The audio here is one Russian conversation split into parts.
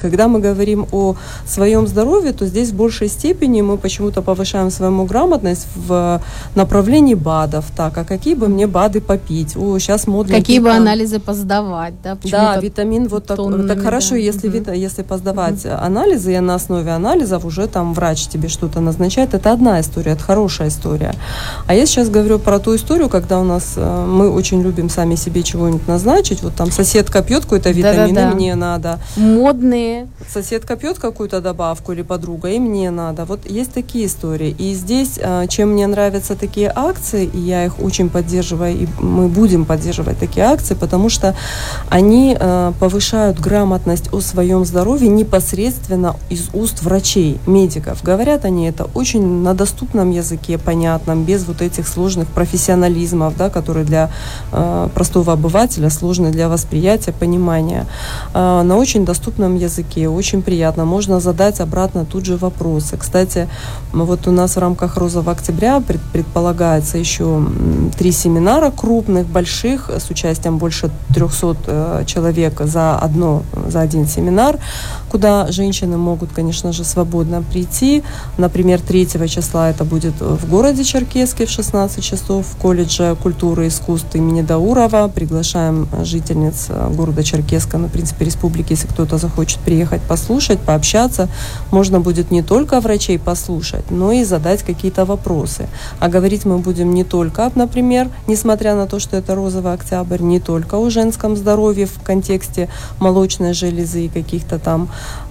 когда мы говорим о своем здоровье, то здесь в большей степени мы почему-то повышаем свою грамотность в направлении БАДов. Так, а какие бы мне БАДы попить? Сейчас модно. Какие бы анализы поздавать, да? Да, витамин вот так. Так хорошо, да. Если поздавать анализы, и на основе анализов уже там врач тебе что-то назначает, это одна история, это хорошая история. А я сейчас говорю про ту историю, когда у нас мы очень любим сами себе чего-нибудь назначить, вот там соседка пьет какой-то витамин, и мне надо. Модные. Соседка пьет какую-то добавку или подруга, и мне надо. Вот есть такие истории. И здесь, чем мне нравятся такие акции, и я их очень поддерживаю, и мы будем поддерживать такие акции, потому что они повышают грамотность о своем здоровье непосредственно из уст врачей, медиков. Говорят они это очень на доступном языке, понятном, без вот этих сложных профессионализмов, да, которые для простого обывателя сложны для восприятия, понимания. На очень доступном языке, очень приятно. Можно задать обратно тут же вопросы. Кстати, вот у нас в рамках «Розового октября» предполагается еще 3 семинара крупных, больших, с участием больше 300 человек за один семинар, куда женщины могут, конечно же, свободно прийти. Например, 3 числа это будет в городе Черкесске в 16 часов в колледже культуры и искусств имени Даурова. Приглашаем жительниц города Черкесска, в принципе, республики, если кто-то захочет приехать послушать, пообщаться. Можно будет не только врачей послушать, но и задать какие-то вопросы. А говорить мы будем не только, например, несмотря на то, что это «Розовый октябрь», не только о женском здоровье в контексте молочной железы и каких-то там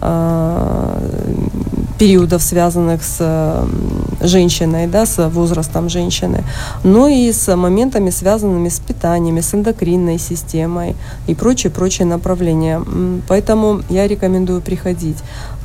периодов, связанных с женщиной, да, с возрастом женщины, но и с моментами, связанными с питанием, с эндокринной системой и прочие направления. Поэтому я рекомендую приходить.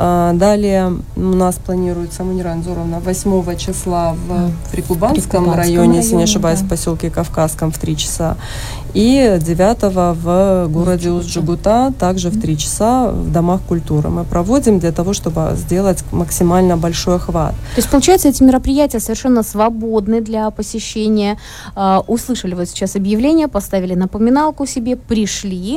Далее у нас планируется, Мунира Анзоровна, 8 числа в Прикубанском районе, если не ошибаюсь, да, в поселке Кавказском в 3 часа. И 9 в городе Усть-Джегута, также в 3 часа в Домах культуры. Мы проводим для того, чтобы сделать максимально большой охват. То есть, получается, эти мероприятия совершенно свободны для посещения. Услышали вот сейчас объявление, поставили напоминалку себе, пришли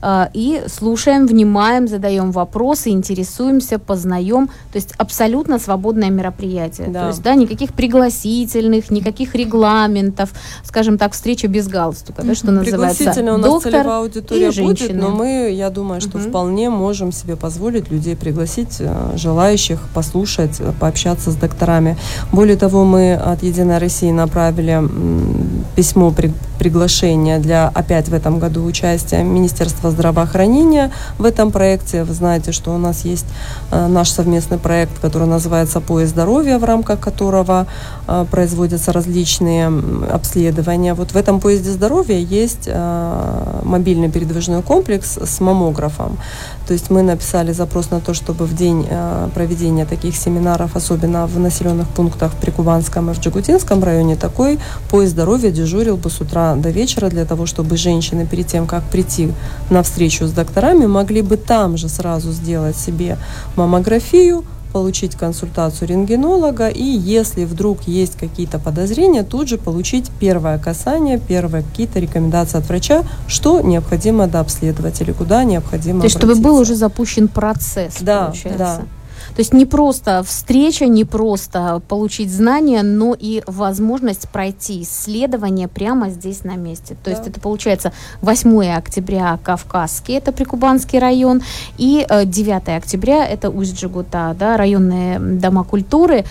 и слушаем, внимаем, задаем вопросы, интересуемся, познаем. То есть абсолютно свободное мероприятие. Да. То есть, да, никаких пригласительных, никаких регламентов, скажем так, встреча без галстука, да, что называется. Пригласительно у нас Доктор целевая аудитория будет, женщины. но я думаю, что вполне можем себе позволить людей пригласить, желающих послушать, пообщаться с докторами. Более того, мы от «Единой России» направили письмо приглашения для опять в этом году участия Министерства здравоохранения в этом проекте. Вы знаете, что у нас есть наш совместный проект, который называется «Поезд здоровья», в рамках которого производятся различные обследования. Вот в этом «Поезде здоровья» есть мобильный передвижной комплекс с маммографом. То есть мы написали запрос на то, чтобы в день проведения таких семинаров, особенно в населенных пунктах в Прикубанском и в Джигутинском районе, такой поезд здоровья дежурил бы с утра до вечера для того, чтобы женщины перед тем, как прийти на встречу с докторами, могли бы там же сразу сделать себе маммографию, получить консультацию рентгенолога и, если вдруг есть какие-то подозрения, тут же получить первое касание, первые какие-то рекомендации от врача, что необходимо дообследовать или куда необходимо обратиться. То есть, чтобы был уже запущен процесс, да, получается. Да. То есть не просто встреча, не просто получить знания, но и возможность пройти исследование прямо здесь на месте. То есть это получается 8 октября Кавказский, это Прикубанский район, и 9 октября это Усть-Джегута, да, районные дома культуры.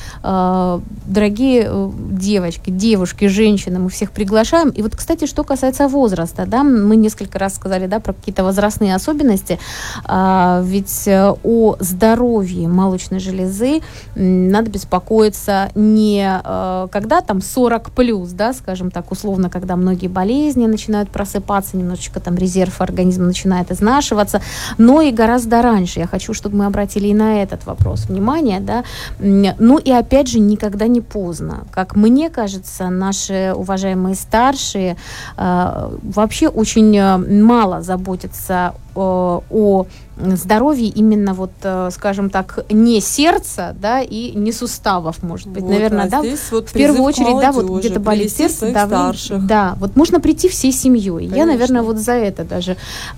Дорогие девушки, женщины, мы всех приглашаем. И вот, кстати, что касается возраста, да, мы несколько раз сказали, да, про какие-то возрастные особенности, ведь о здоровье молочной железы надо беспокоиться не когда там 40+, да, скажем так, условно, когда многие болезни начинают просыпаться, немножечко там резерв организма начинает изнашиваться, но и гораздо раньше. Я хочу, чтобы мы обратили и на этот вопрос внимание, да. Ну и опять же, никогда не поздно. Как мне кажется, наши уважаемые старшие вообще очень мало заботятся о здоровье именно вот, скажем так, не сердца, да, и не суставов, может быть, вот, наверное, да, вот в первую очередь, да, вот где-то болит сердце, да, вот можно прийти всей семьей. Конечно. Я, наверное, вот за это даже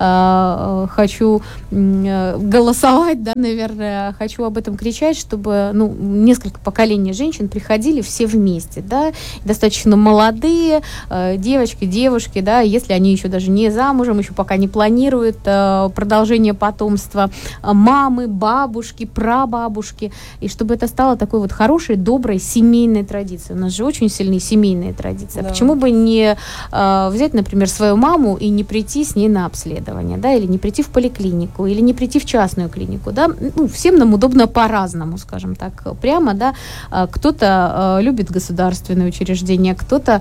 хочу голосовать, да, наверное, хочу об этом кричать, чтобы, ну, несколько поколений женщин приходили все вместе, да, достаточно молодые девочки, девушки, да, если они еще даже не замужем, еще пока не планируют продолжение потомства, мамы, бабушки, прабабушки, и чтобы это стало такой вот хорошей, доброй семейной традицией. У нас же очень сильные семейные традиции. Да. Почему бы не взять, например, свою маму и не прийти с ней на обследование, да, или не прийти в поликлинику, или не прийти в частную клинику, да, ну, всем нам удобно по-разному, скажем так, прямо, да, кто-то любит государственные учреждения, кто-то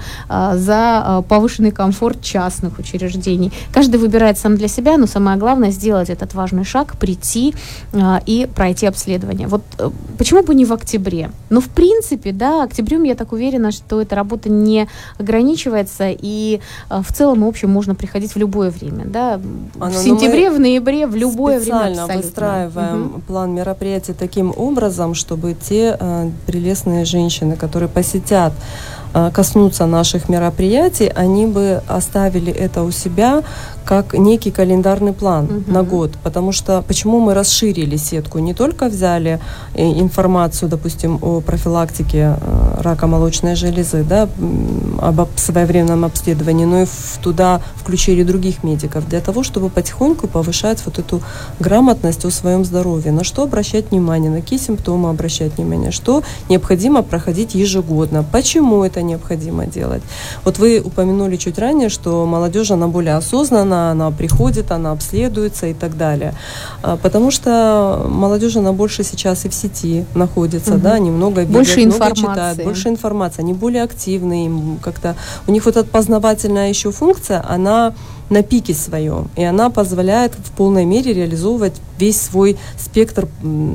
за повышенный комфорт частных учреждений. Каждый выбирает сам для себя, но самое главное сделать этот важный шаг, прийти и пройти обследование. Вот почему бы не в октябре? Но в принципе, да, октябрем, я так уверена, что эта работа не ограничивается, и в целом, в общем, можно приходить в любое время, да, в сентябре, в ноябре, в любое время абсолютно. Специально выстраиваем план мероприятий таким образом, чтобы те прелестные женщины, которые посетят, коснуться наших мероприятий, они бы оставили это у себя как некий календарный план на год. Потому что почему мы расширили сетку? Не только взяли информацию, допустим, о профилактике рака молочной железы, да, об своевременном обследовании, но и туда включили других медиков для того, чтобы потихоньку повышать вот эту грамотность о своем здоровье. На что обращать внимание, на какие симптомы обращать внимание, что необходимо проходить ежегодно, почему это необходимо делать. Вот вы упомянули чуть ранее, что молодежь, она более осознанна, она приходит, она обследуется и так далее. Потому что молодежь, она больше сейчас и в сети находится, да, они много видят, больше много информации. Читают, больше информации, они более активны, им как-то, у них вот эта познавательная еще функция, она на пике своем, и она позволяет в полной мере реализовывать весь свой спектр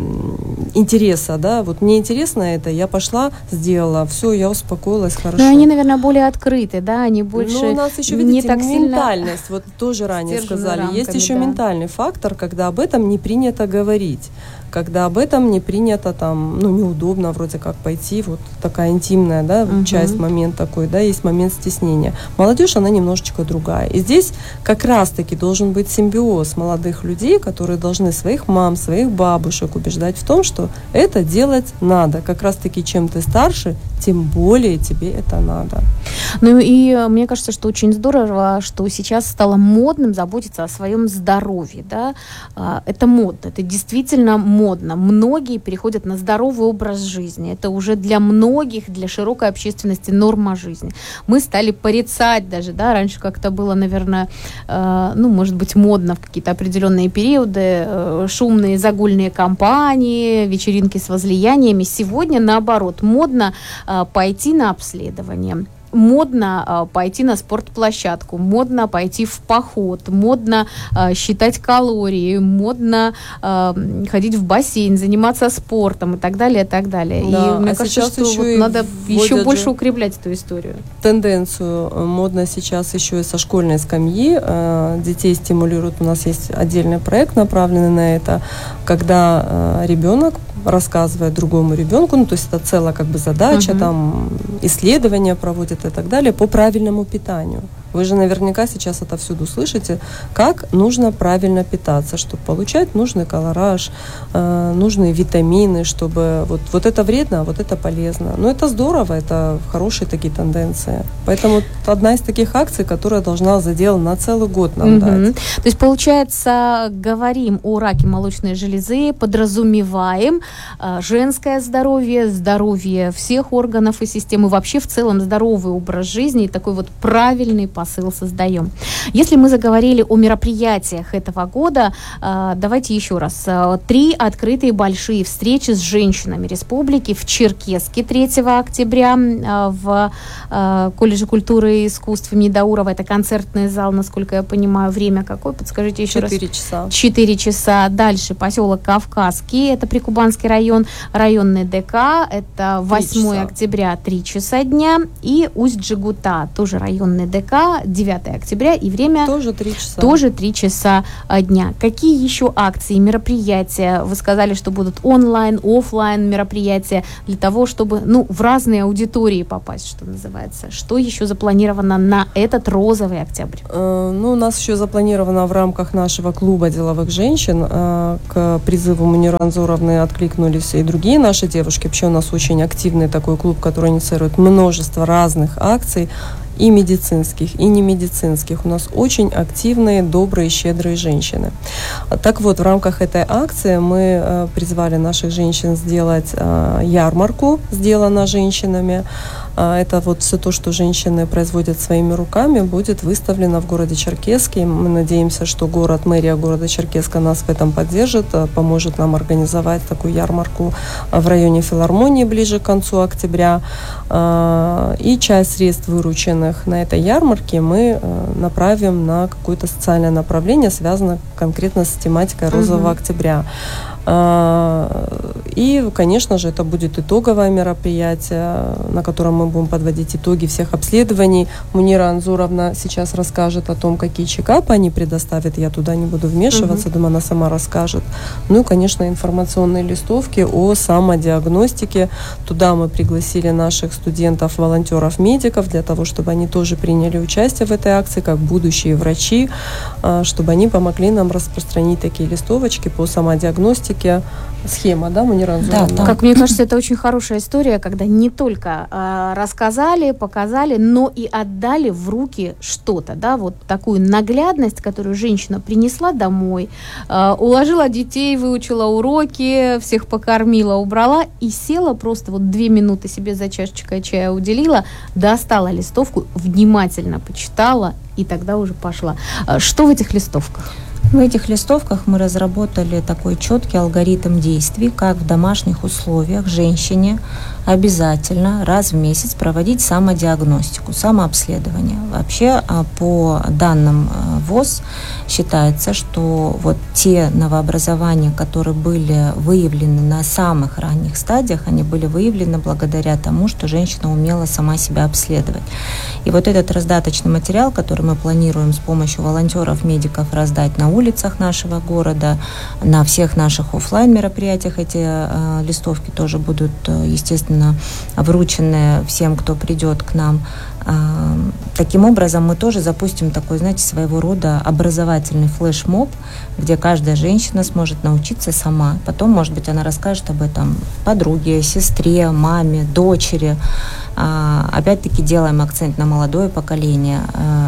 интереса, да, вот мне интересно это, я пошла, сделала, все, я успокоилась, хорошо. Но они, наверное, более открыты, да, они больше. Но у нас еще, видите, не так ментальность, сильно... вот тоже ранее сказали, рамками, есть еще ментальный фактор, когда об этом не принято говорить, когда об этом не принято там, ну, неудобно вроде как пойти, вот такая интимная, да, часть, момент такой, да, есть момент стеснения. Молодежь, она немножечко другая. И здесь как раз-таки должен быть симбиоз молодых людей, которые должны своих мам, своих бабушек убеждать в том, что это делать надо. Как раз-таки чем ты старше, тем более тебе это надо. Ну и мне кажется, что очень здорово, что сейчас стало модным заботиться о своем здоровье, да. Это модно, это действительно модно. Многие переходят на здоровый образ жизни. Это уже для многих, для широкой общественности норма жизни. Мы стали порицать даже, да, раньше как-то было, наверное, ну, может быть, модно в какие-то определенные периоды, шумные загульные компании, вечеринки с возлияниями. Сегодня, наоборот, модно пойти на обследование. Модно пойти на спортплощадку, модно пойти в поход, модно считать калории, модно ходить в бассейн, заниматься спортом и так далее, и так далее. Да, и мне кажется, что вот надо еще больше укреплять эту историю. Тенденцию модно сейчас еще и со школьной скамьи. Детей стимулируют. У нас есть отдельный проект, направленный на это, когда ребенок рассказывает другому ребенку, ну, то есть это целая как бы задача, там исследования проводят и так далее по правильному питанию. Вы же наверняка сейчас это всюду слышите, как нужно правильно питаться, чтобы получать нужный колораж, нужные витамины, чтобы вот это вредно, а вот это полезно. Но это здорово, это хорошие такие тенденции. Поэтому одна из таких акций, которая должна задел на целый год нам дать. То есть, получается, говорим о раке молочной железы, подразумеваем женское здоровье, здоровье всех органов и системы, вообще в целом здоровый образ жизни и такой вот правильный посыл создаем. Если мы заговорили о мероприятиях этого года, давайте еще раз. 3 открытые большие встречи с женщинами республики в Черкесске 3 октября в колледже культуры и искусств имени Даурова. Это концертный зал, насколько я понимаю. Время какое? Подскажите еще 4 раз. часа. 4 часа. Дальше поселок Кавказский, это Прикубанский район, районный ДК, это 8 октября, 3 часа дня. И Усть-Джигута, тоже районный ДК, числа, 9 октября, и время тоже 3 часа. Тоже 3 часа дня. Какие еще акции, мероприятия? Вы сказали, что будут онлайн, офлайн мероприятия для того, чтобы в разные аудитории попасть, что называется. Что еще запланировано на этот розовый октябрь? У нас еще запланировано в рамках нашего клуба деловых женщин. К призыву Муниры Анзоровны откликнулись и другие наши девушки. Вообще у нас очень активный такой клуб, который инициирует множество разных акций, и медицинских, и немедицинских. У нас очень активные, добрые, щедрые женщины. Так вот, в рамках этой акции мы призвали наших женщин сделать ярмарку, сделано женщинами. Это вот все то, что женщины производят своими руками, будет выставлено в городе Черкесске. Мы надеемся, что мэрия города Черкесска нас в этом поддержит, поможет нам организовать такую ярмарку в районе филармонии ближе к концу октября. И часть средств, вырученных на этой ярмарке, мы направим на какое-то социальное направление, связанное конкретно с тематикой розового октября. И, конечно же, это будет итоговое мероприятие, на котором мы будем подводить итоги всех обследований. Мунира Анзоровна сейчас расскажет о том, какие чекапы они предоставят. Я туда не буду вмешиваться, думаю, она сама расскажет. Ну и, конечно, информационные листовки о самодиагностике. Туда мы пригласили наших студентов, волонтеров, медиков, для того, чтобы они тоже приняли участие в этой акции, как будущие врачи, чтобы они помогли нам распространить такие листовочки по самодиагностике. Схема, да, Мунира Анзоровна? Да. Как мне кажется, это очень хорошая история, когда не только рассказали, показали, но и отдали в руки что-то, да, вот такую наглядность, которую женщина принесла домой, уложила детей, выучила уроки, всех покормила, убрала и села просто 2 минуты себе за чашечкой чая уделила, достала листовку, внимательно почитала и тогда уже пошла. Что в этих листовках? В этих листовках мы разработали такой четкий алгоритм действий, как в домашних условиях женщине обязательно раз в месяц проводить самодиагностику, самообследование. Вообще, по данным ВОЗ, считается, что вот те новообразования, которые были выявлены на самых ранних стадиях, они были выявлены благодаря тому, что женщина умела сама себя обследовать. И вот этот раздаточный материал, который мы планируем с помощью волонтеров, медиков раздать на улицах нашего города, на всех наших офлайн мероприятиях эти листовки тоже будут, естественно, вручены всем, кто придет к нам. Таким образом, мы тоже запустим такой, знаете, своего рода образовательный флешмоб, где каждая женщина сможет научиться сама. Потом, может быть, она расскажет об этом подруге, сестре, маме, дочери. Опять-таки делаем акцент на молодое поколение.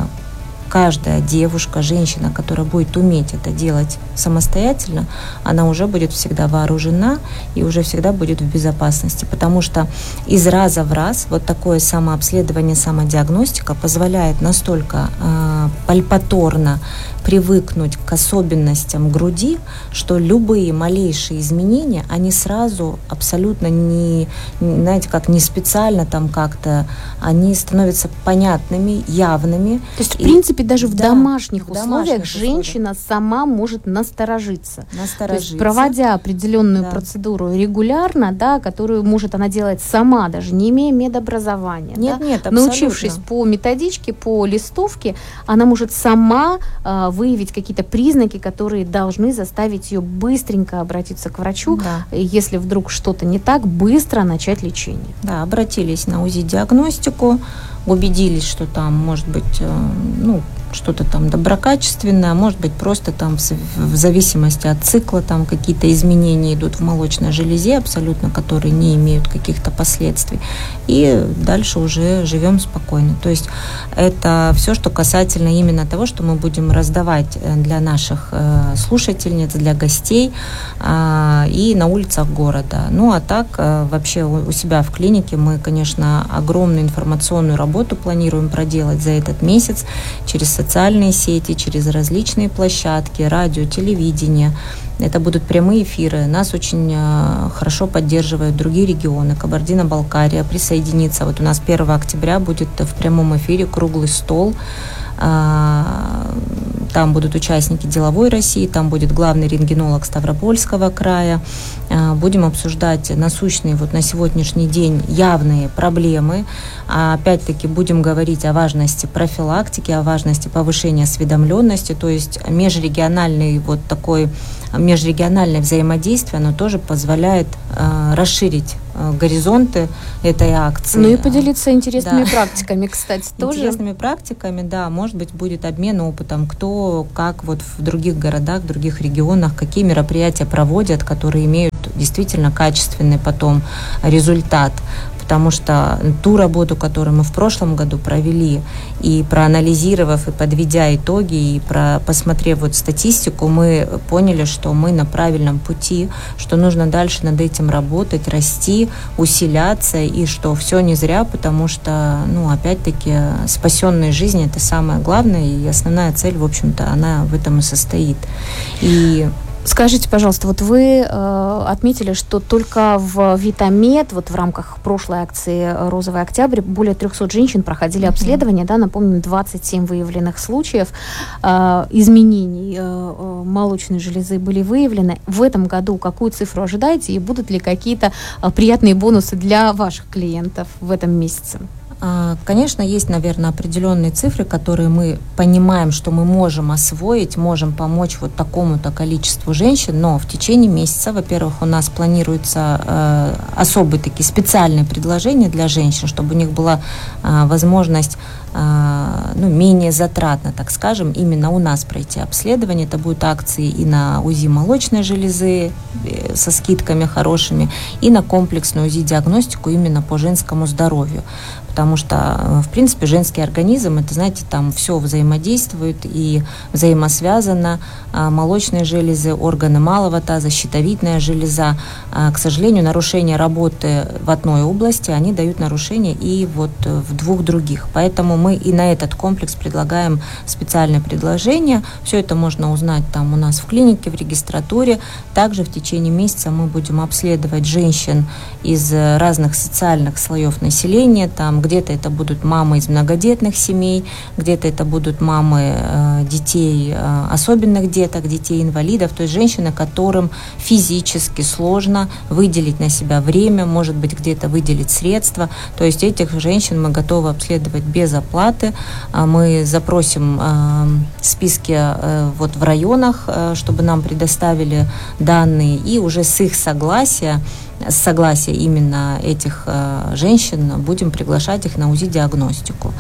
Каждая девушка, женщина, которая будет уметь это делать самостоятельно, она уже будет всегда вооружена и уже всегда будет в безопасности, потому что из раза в раз вот такое самообследование, самодиагностика позволяет настолько пальпаторно привыкнуть к особенностям груди, что любые малейшие изменения, они сразу абсолютно не, знаете, как не специально там как-то, они становятся понятными, явными. То есть, в принципе, даже в домашних условиях женщина сама может насторожиться. То есть, проводя определенную процедуру регулярно, да, которую может она делать сама, даже не имея медобразования. Нет, абсолютно. Научившись по методичке, по листовке, она может сама выявить какие-то признаки, которые должны заставить ее быстренько обратиться к врачу, если вдруг что-то не так, быстро начать лечение. Да, обратились на УЗИ-диагностику, убедились, что там может быть, что-то там доброкачественное, может быть, просто там в зависимости от цикла там какие-то изменения идут в молочной железе абсолютно, которые не имеют каких-то последствий. И дальше уже живем спокойно. То есть это все, что касательно именно того, что мы будем раздавать для наших слушательниц, для гостей и на улицах города. Ну, а так вообще у себя в клинике мы, конечно, огромную информационную работу планируем проделать за этот месяц через социальные сети, через различные площадки, радио, телевидение. Это будут прямые эфиры. Нас очень хорошо поддерживают другие регионы. Кабардино-Балкария присоединится. Вот у нас 1 октября будет в прямом эфире круглый стол, Там будут участники «Деловой России», там будет главный рентгенолог Ставропольского края. Будем обсуждать насущные вот на сегодняшний день явные проблемы. Опять-таки будем говорить о важности профилактики, о важности повышения осведомленности, то есть межрегиональное взаимодействие, оно тоже позволяет расширить горизонты этой акции. Ну и поделиться интересными практиками, кстати, тоже. Интересными практиками, да, может быть, будет обмен опытом, кто, как вот в других городах, в других регионах, какие мероприятия проводят, которые имеют действительно качественный потом результат. Потому что ту работу, которую мы в прошлом году провели, и проанализировав, и подведя итоги, и посмотрев вот статистику, мы поняли, что мы на правильном пути, что нужно дальше над этим работать, расти, усиляться, и что все не зря, потому что, опять-таки, спасенные жизни – это самое главное, и основная цель, в общем-то, она в этом и состоит. Скажите, пожалуйста, вот вы отметили, что только в Витамед, вот в рамках прошлой акции «Розовый октябрь», более 300 женщин проходили обследование, да, напомним, 27 выявленных случаев изменений молочной железы были выявлены. В этом году какую цифру ожидаете и будут ли какие-то приятные бонусы для ваших клиентов в этом месяце? Конечно, есть, наверное, определенные цифры, которые мы понимаем, что мы можем освоить, можем помочь вот такому-то количеству женщин, но в течение месяца, во-первых, у нас планируются особые такие специальные предложения для женщин, чтобы у них была возможность менее затратно, так скажем, именно у нас пройти обследование. Это будут акции и на УЗИ молочной железы со скидками хорошими, и на комплексную УЗИ-диагностику именно по женскому здоровью. Потому что, в принципе, женский организм, это, знаете, там все взаимодействует и взаимосвязано. Молочные железы, органы малого таза, щитовидная железа. К сожалению, нарушение работы в одной области, они дают нарушения и вот в двух других. Поэтому мы и на этот комплекс предлагаем специальное предложение. Все это можно узнать там у нас в клинике, в регистратуре. Также в течение месяца мы будем обследовать женщин из разных социальных слоев населения. Там где-то это будут мамы из многодетных семей, где-то это будут мамы детей, особенных деток, детей-инвалидов, то есть женщины, которым физически сложно выделить на себя время, может быть, где-то выделить средства. То есть этих женщин мы готовы обследовать без оплаты. Мы запросим списки вот в районах, чтобы нам предоставили данные, и уже с их согласия именно этих женщин будем приглашать их на УЗИ-диагностику.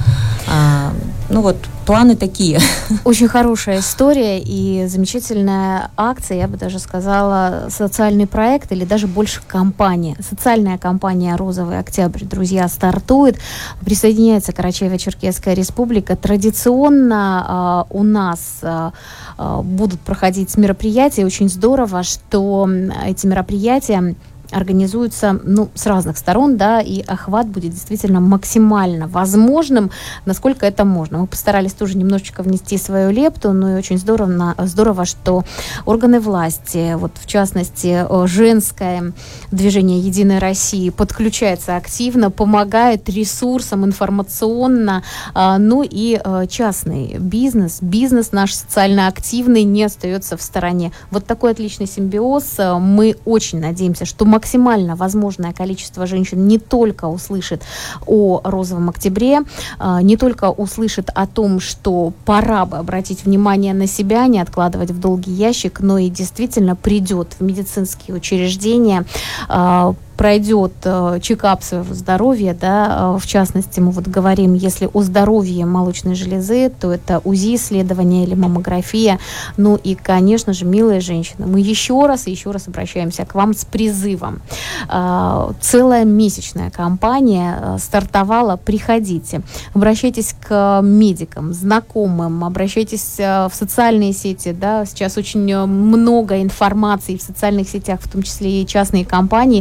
Планы такие. Очень хорошая история и замечательная акция, я бы даже сказала, социальный проект или даже больше компания. Социальная компания «Розовый октябрь», друзья, стартует. Присоединяется Карачаево-Черкесская республика. Традиционно у нас будут проходить мероприятия. Очень здорово, что эти мероприятия организуются с разных сторон, да, и охват будет действительно максимально возможным, насколько это можно. Мы постарались тоже немножечко внести свою лепту, но и очень здорово, что органы власти, вот в частности женское движение «Единой России» подключается активно, помогает ресурсам информационно, и частный бизнес наш социально активный не остается в стороне. Вот такой отличный симбиоз. Мы очень надеемся, что максимально возможное количество женщин не только услышит о «Розовом октябре», не только услышит о том, что пора бы обратить внимание на себя, не откладывать в долгий ящик, но и действительно придет в медицинские учреждения, пройдет чекап своего здоровья, да, в частности, мы вот говорим, если о здоровье молочной железы, то это УЗИ-исследование или маммография. И, конечно же, милые женщины, мы еще раз обращаемся к вам с призывом. Целая месячная кампания стартовала, приходите, обращайтесь к медикам, знакомым, обращайтесь в социальные сети, да, сейчас очень много информации в социальных сетях, в том числе и частные компании, вот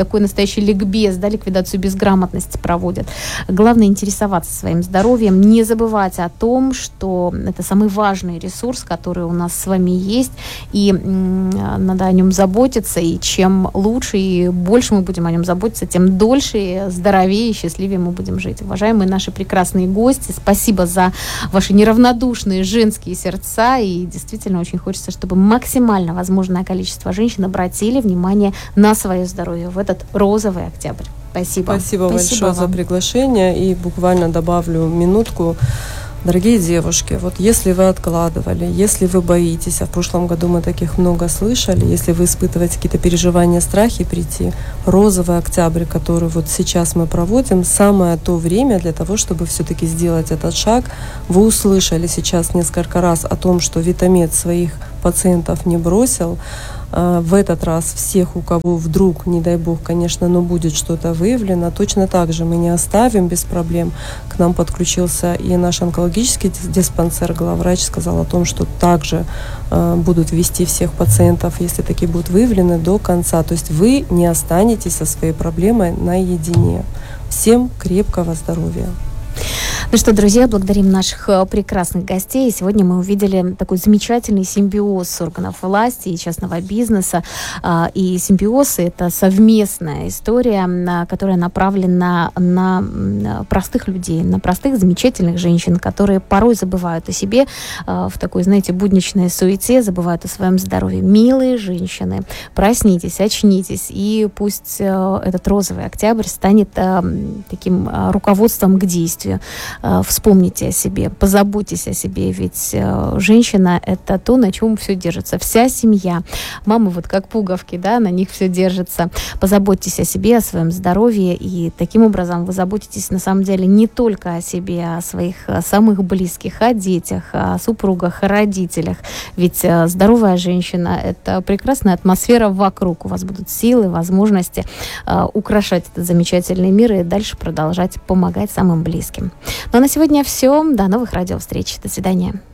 такой настоящий ликбез, да, ликвидацию безграмотности проводят. Главное интересоваться своим здоровьем, не забывать о том, что это самый важный ресурс, который у нас с вами есть, и надо о нем заботиться, и чем лучше и больше мы будем о нем заботиться, тем дольше, здоровее и счастливее мы будем жить. Уважаемые наши прекрасные гости, спасибо за ваши неравнодушные женские сердца, и действительно очень хочется, чтобы максимально возможное количество женщин обратили внимание на свое здоровье в этот розовый октябрь. Спасибо. Спасибо большое за приглашение, и буквально добавлю минутку. Дорогие девушки, вот если вы откладывали, если вы боитесь, а в прошлом году мы таких много слышали, если вы испытываете какие-то переживания, страхи прийти, розовый октябрь, который вот сейчас мы проводим, самое то время для того, чтобы все-таки сделать этот шаг. Вы услышали сейчас несколько раз о том, что Витамед своих пациентов не бросил. В этот раз всех, у кого вдруг, не дай бог, конечно, но будет что-то выявлено, точно так же мы не оставим без проблем. К нам подключился и наш онкологический диспансер. Главврач сказал о том, что также будут вести всех пациентов, если такие будут выявлены, до конца. То есть вы не останетесь со своей проблемой наедине. Всем крепкого здоровья. Ну что, друзья, благодарим наших прекрасных гостей. Сегодня мы увидели такой замечательный симбиоз органов власти и частного бизнеса. И симбиоз — это совместная история, которая направлена на простых людей, на простых, замечательных женщин, которые порой забывают о себе в такой, знаете, будничной суете, забывают о своем здоровье. Милые женщины, проснитесь, очнитесь, и пусть этот розовый октябрь станет таким руководством к действию. Вспомните о себе, позаботьтесь о себе, ведь женщина — это то, на чем все держится. Вся семья. Мамы вот как пуговки, да, на них все держится. Позаботьтесь о себе, о своем здоровье, и таким образом вы заботитесь на самом деле не только о себе, а о своих самых близких, о детях, о супругах, о родителях. Ведь здоровая женщина — это прекрасная атмосфера вокруг. У вас будут силы, возможности украшать этот замечательный мир и дальше продолжать помогать самым близким. Ну а на сегодня все. До новых радиовстреч. До свидания.